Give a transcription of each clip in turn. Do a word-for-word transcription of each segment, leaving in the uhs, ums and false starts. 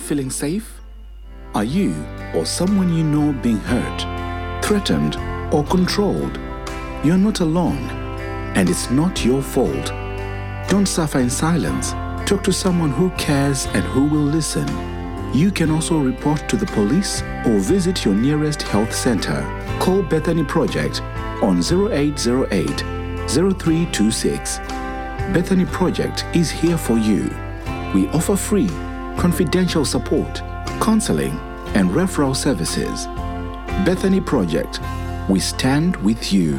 feeling safe? Are you or someone you know being hurt, threatened, or controlled? You're not alone, and it's not your fault. Don't suffer in silence. Talk to someone who cares and who will listen. You can also report to the police or visit your nearest health center. Call Bethany Project on zero eight zero eight, zero three two six. Bethany Project is here for you. We offer free, confidential support, counseling, and referral services. Bethany Project, we stand with you.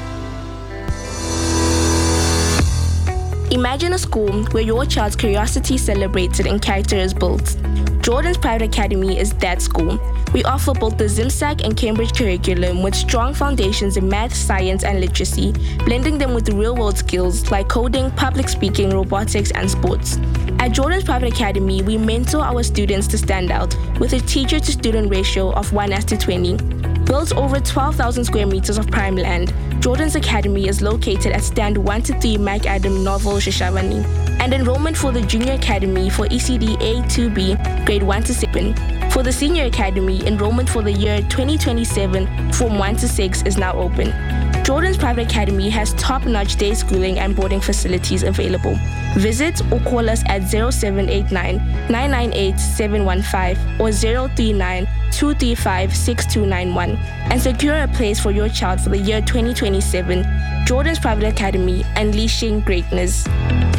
Imagine a school where your child's curiosity is celebrated and character is built. Jordan's Private Academy is that school. We offer both the ZimSac and Cambridge curriculum with strong foundations in math, science, and literacy, blending them with real-world skills like coding, public speaking, robotics, and sports. At Jordan's Private Academy, we mentor our students to stand out with a teacher-to-student ratio of one as to twenty. Built over twelve thousand square meters of prime land, Jordan's Academy is located at Stand one to three Mac Adam Novel Shashavani, and enrollment for the Junior Academy for E C D A two B, grade one to seven. For the Senior Academy, enrollment for the year twenty twenty-seven, Form one to six is now open. Jordan's Private Academy has top-notch day schooling and boarding facilities available. Visit or call us at zero seven eight nine, nine nine eight, seven one five or zero three nine, two three five, six two nine one and secure a place for your child for the year twenty twenty-seven. Jordan's Private Academy, unleashing greatness.